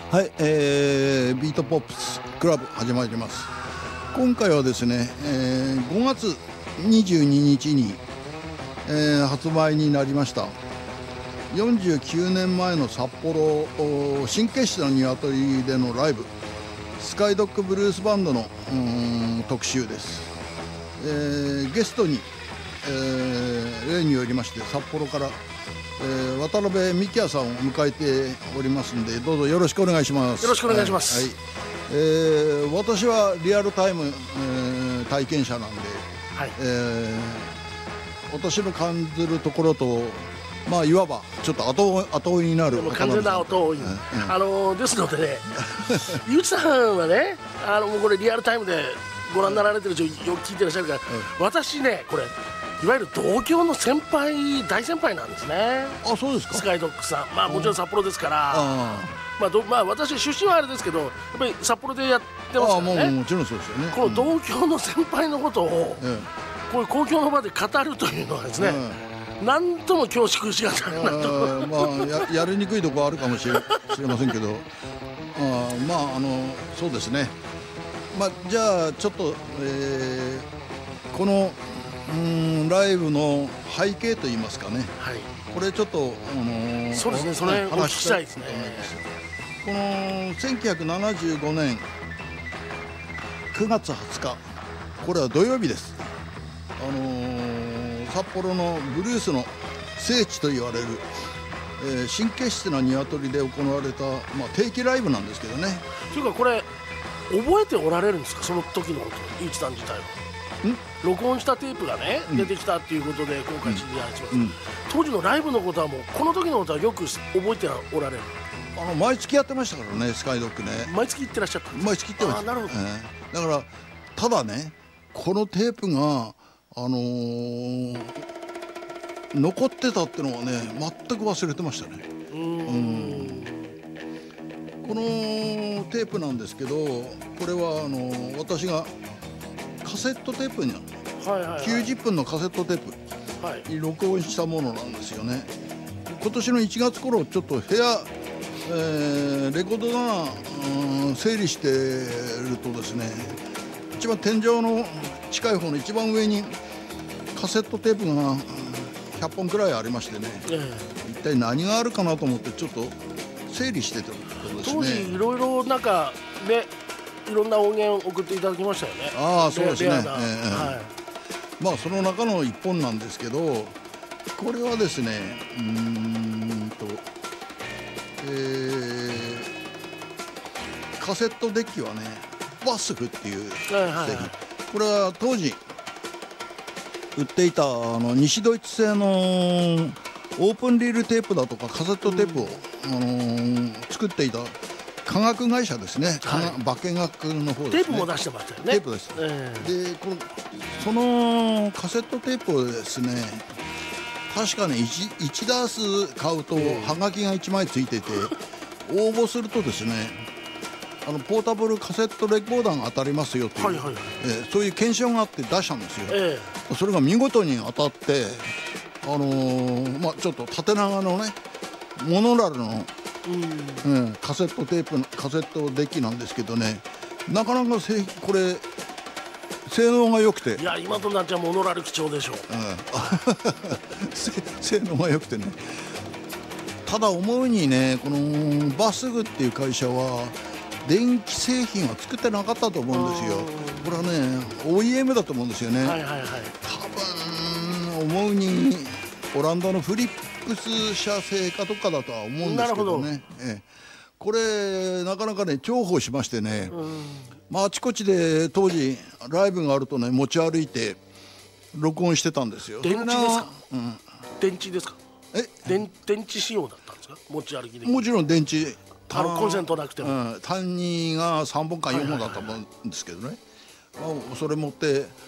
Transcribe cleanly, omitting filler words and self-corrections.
はい、ビートポップスクラブ始まります。今回はですね、5月22日に、発売になりました49年前の札幌新結社の鶏でのライブ、スカイドッグブルースバンドの特集です。ゲストに、例によりまして札幌から渡辺美希也さんを迎えておりますので、どうぞよろしくお願いします。 よろしくお願いします。 私はリアルタイム、体験者なんで、はい、私の感じるところと、まあ、いわばちょっと後追いになる完全な後追い、ですのでねゆうちさんはね、もうこれリアルタイムでご覧になられてる人よく聞いてらっしゃるから、私ねこれいわゆる同郷の先輩大先輩なんですね。 あ、そうですか。 スカイドッグさん、まあもちろん札幌ですから、まあ私出身はあれですけど、やっぱり札幌でやってますからね。 もちろんそうですよね。 この同郷の先輩のことを、こういう公共の場で語るというのはですね、なんとも恐縮しがたいなと、 まあ やりにくいところあるかもしれませんけど、そうですね。まあじゃあちょっと、このライブの背景といいますかね、はい、これちょっと、 そうですね、それお聞きしたいですね。 この1975年9月20日、これは土曜日です。札幌のブルースの聖地と言われる、新結社の鶏で行われた、定期ライブなんですけどね。 というかこれ覚えておられるんですか、その時のこと、ゆうちさん自体は。録音したテープがね、出てきたっていうことで今回知り合いします、当時のライブのことはもうこの時のことはよく覚えておられる。 毎月やってましたからね、スカイドッグね。 毎月行ってらっしゃったんですか。 毎月行ってました。 なるほど、 だからただね、このテープが残ってたってのはね、全く忘れてましたね。このテープなんですけど、これは私がカセットテープに、90分のカセットテープに録音したものなんですよね。今年の1月頃ちょっと部屋、レコードが整理してるとですね、一番天井の近い方の一番上にカセットテープが100本くらいありましてね、一体何があるかなと思ってちょっと整理してたところですね。 当時いろいろなんかね、いろんな音源を送っていただきましたよね。 そうですね。まあその中の一本なんですけど、これはですね、カセットデッキはね、バスフっていう製品、これは当時売っていた西ドイツ製のオープンリールテープだとかカセットテープを、作っていた化学会社ですね。化学の方ですね。 テープも出してましたよね。 テープです。でそのカセットテープをですね、確かね 1ダース買うとはがきが1枚ついてて、応募するとですね、ポータブルカセットレコーダーが当たりますよという、そういう検証があって出したんですよ。それが見事に当たって、ちょっと縦長のねモノラルのカセットテープのカセットデッキなんですけどね、なかなかこれ性能が良くて、 いや今となっちゃモノラル貴重でしょう。 性能が良くてね、ただ思うにね、このバスグっていう会社は電気製品は作ってなかったと思うんですよ。これはね OEM だと思うんですよね。多分思うにオランダのフリップス社製かとかだとは思うんですけどね。これなかなかね重宝しましてね、あちこちで当時ライブがあるとね持ち歩いて録音してたんですよ。 電池ですか。電池ですか。電池仕様だったんですか、持ち歩きで。もちろん電池、 コンセントなくても、 単2が3本か4本だったと思うんですけどね、それ持って